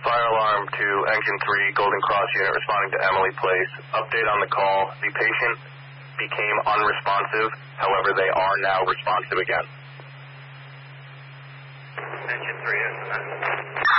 fire alarm to Engine 3, Golden Cross unit responding to Emily Place. Update on the call. The patient became unresponsive. However, they are now responsive again. Engine 3 is